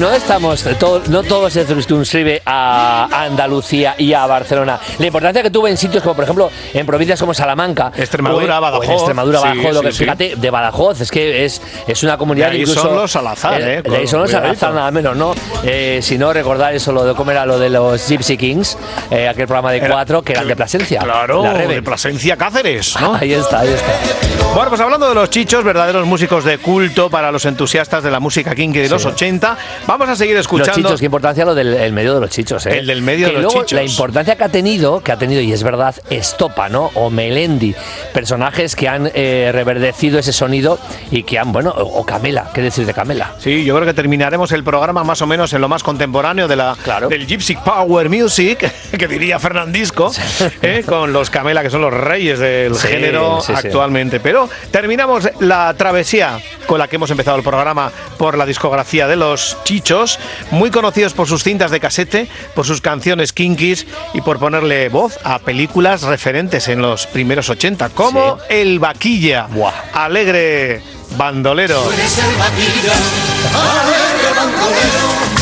no estamos, no todo se circunscribe a Andalucía y a Barcelona. La importancia que tuve en sitios como, por ejemplo, en provincias como Salamanca, Extremadura, Badajoz. En Extremadura, Badajoz, Sí. Fíjate, de Badajoz, es que es una comunidad de ahí incluso. Son los Salazar, de ahí son los Salazar, nada menos, ¿no? Si no, recordar eso, cómo era lo de los Gypsy Kings, aquel programa de 4 que eran de Plasencia. Claro, de Plasencia, Cáceres, ¿no? Ahí está. Bueno, pues hablando de los Chichos, verdaderos músicos de culto para los entusiastas de la música kinky de los 80, vamos a seguir escuchando. Los Chichos, qué importancia lo del medio de los Chichos, ¿eh? El del medio de los luego, Chichos. La importancia que ha tenido, y es verdad, Estopa, ¿no? O Melendi, personajes que han reverdecido ese sonido y que han, o Camela, ¿qué decir de Camela? Sí, yo creo que terminaremos el programa más o menos en lo más contemporáneo del Gypsy Power Music, que diría Fernandisco, con los Camela, que son los reyes del género actualmente. Pero terminamos la travesía con la que hemos empezado el programa por la discografía de los Chichos, muy conocidos por sus cintas de casete, por sus canciones kinkis y por ponerle voz a películas referentes en los primeros 80, como El Vaquilla, alegre bandolero. Tú eres el vaquilla, alegre bandolero.